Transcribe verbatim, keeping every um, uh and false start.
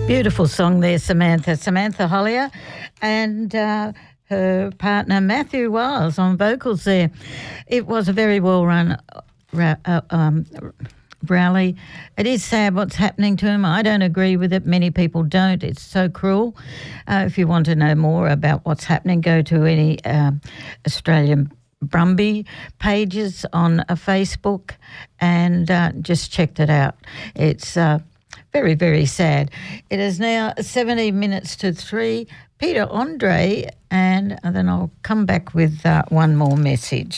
Beautiful song there, Samantha. Samantha Hollier and uh, her partner Matthew Wiles on vocals there. It was a very well-run ra- uh, um, rally. It is sad what's happening to him. I don't agree with it. Many people don't. It's so cruel. Uh, if you want to know more about what's happening, go to any um, Australian Brumby pages on uh, Facebook and uh, just checked it out. It's uh, very, very sad. It is now seventeen minutes to three. Peter Andre, and then I'll come back with uh, one more message.